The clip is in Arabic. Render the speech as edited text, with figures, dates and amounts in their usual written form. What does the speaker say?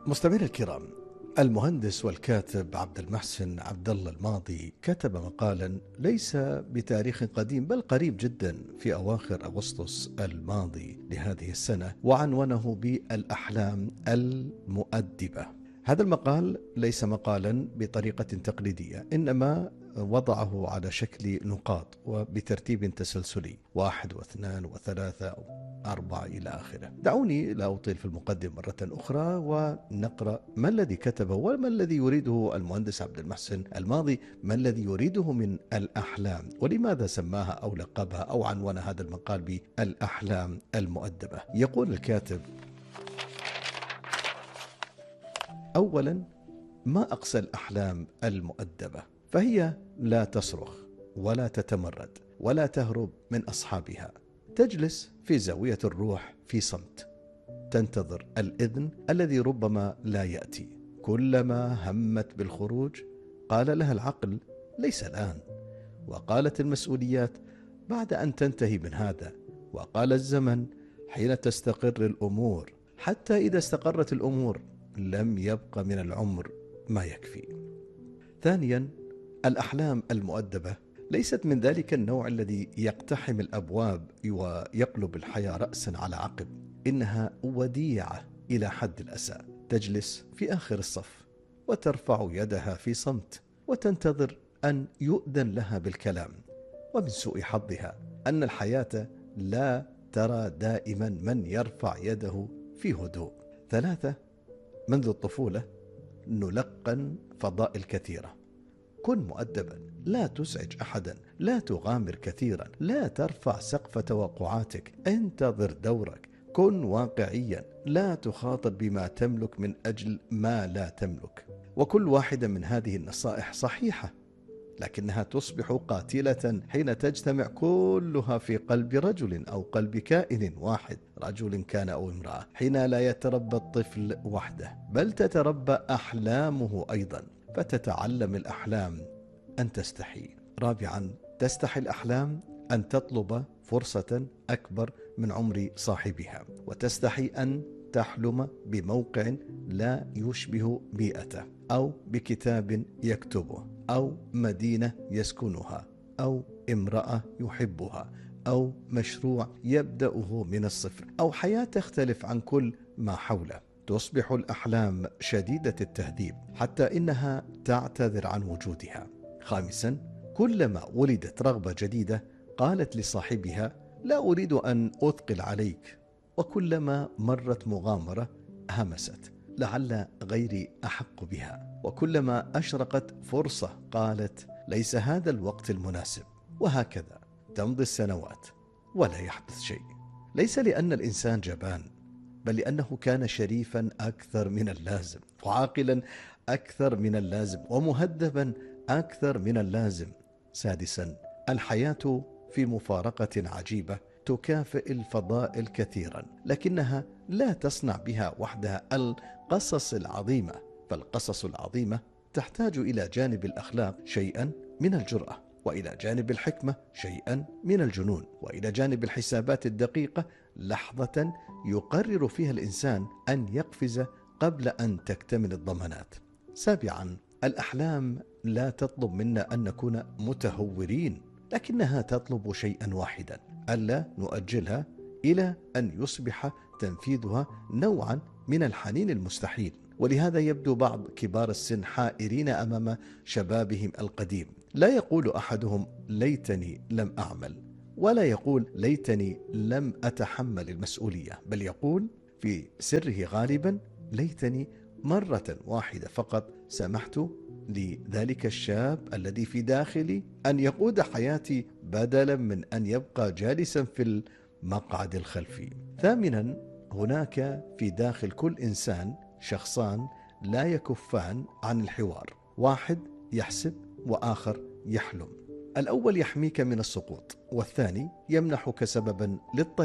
مستمعينا الكرام، المهندس والكاتب عبد المحسن عبد الله الماضي كتب مقالا ليس بتاريخ قديم بل قريب جدا في أواخر أغسطس الماضي لهذه السنة، وعنونه بالأحلام المؤدبة. هذا المقال ليس مقالا بطريقة تقليدية، إنما وضعه على شكل نقاط وبترتيب تسلسلي، 1 و2 و3 أو 4 إلى آخره. دعوني لا أطيل في المقدمة مرة أخرى ونقرأ ما الذي كتبه وما الذي يريده المهندس عبد المحسن الماضي، ما الذي يريده من الأحلام، ولماذا سماها أو لقبها أو عنوان هذا المقال بالأحلام المؤدبة. يقول الكاتب: أولا، ما أقسى الأحلام المؤدبة؟ فهي لا تصرخ ولا تتمرد ولا تهرب من أصحابها، تجلس في زاوية الروح في صمت، تنتظر الإذن الذي ربما لا يأتي. كلما همت بالخروج قال لها العقل: ليس الآن. وقالت المسؤوليات: بعد أن تنتهي من هذا. وقال الزمن: حين تستقر الأمور. حتى إذا استقرت الأمور لم يبق من العمر ما يكفي. ثانيا، الأحلام المؤدبة ليست من ذلك النوع الذي يقتحم الأبواب ويقلب الحياة رأسا على عقب. إنها وديعة إلى حد الأسى، تجلس في آخر الصف وترفع يدها في صمت وتنتظر أن يؤذن لها بالكلام. ومن سوء حظها أن الحياة لا ترى دائما من يرفع يده في هدوء. ثلاثة، منذ الطفولة نلقن فضائل كثيرة: كن مؤدبا، لا تزعج أحدا، لا تغامر كثيرا، لا ترفع سقف توقعاتك، انتظر دورك، كن واقعيا، لا تخاطر بما تملك من أجل ما لا تملك. وكل واحدة من هذه النصائح صحيحة، لكنها تصبح قاتلة حين تجتمع كلها في قلب رجل أو قلب كائن واحد، رجل كان أو امرأة، حين لا يتربى الطفل وحده بل تتربى أحلامه أيضا، فتتعلم الأحلام أن تستحي. رابعا، تستحي الأحلام أن تطلب فرصة أكبر من عمر صاحبها، وتستحي أن تحلم بموقع لا يشبه بيئته، أو بكتاب يكتبه، أو مدينة يسكنها، أو امرأة يحبها، أو مشروع يبدأه من الصفر، أو حياة تختلف عن كل ما حوله. تصبح الأحلام شديدة التهذيب حتى إنها تعتذر عن وجودها. خامسا، كلما ولدت رغبة جديدة قالت لصاحبها: لا أريد أن أثقل عليك. وكلما مرت مغامرة همست: لعل غيري أحق بها. وكلما أشرقت فرصة قالت: ليس هذا الوقت المناسب. وهكذا تمضي السنوات ولا يحدث شيء، ليس لأن الإنسان جبان، بل لأنه كان شريفا أكثر من اللازم، وعاقلا أكثر من اللازم، ومهذبا أكثر من اللازم. سادسا، الحياة في مفارقة عجيبة تكافئ الفضائل كثيرا، لكنها لا تصنع بها وحدها القصص العظيمة. فالقصص العظيمة تحتاج إلى جانب الأخلاق شيئا من الجرأة، وإلى جانب الحكمة شيئا من الجنون، وإلى جانب الحسابات الدقيقة لحظة يقرر فيها الإنسان أن يقفز قبل أن تكتمل الضمانات. سابعا، الأحلام لا تطلب منا أن نكون متهورين، لكنها تطلب شيئا واحدا: ألا نؤجلها إلى أن يصبح تنفيذها نوعا من الحنين المستحيل. ولهذا يبدو بعض كبار السن حائرين أمام شبابهم القديم. لا يقول أحدهم: ليتني لم أعمل، ولا يقول: ليتني لم أتحمل المسؤولية، بل يقول في سره غالبا: ليتني مرة واحدة فقط سمحت لذلك الشاب الذي في داخلي أن يقود حياتي بدلا من أن يبقى جالسا في المقعد الخلفي. ثامنا، هناك في داخل كل إنسان شخصان لا يكفان عن الحوار: واحد يحسب وآخر يحلم. الأول يحميك من السقوط، والثاني يمنحك سببا للطريق.